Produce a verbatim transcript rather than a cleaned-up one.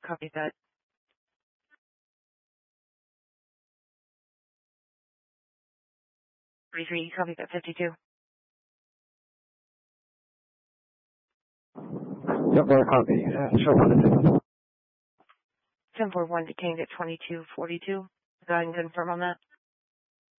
Copy that. thirty-three, copy that. fifty-two. Yep, more copy. Uh, show one. ten four one detained at twenty-two forty-two. Go ahead and confirm on that.